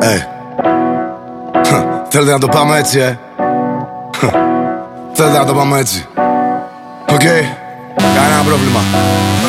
Θέλετε να το πάμε έτσι, Θέλετε να το πάμε έτσι. Οκ, κανένα πρόβλημα.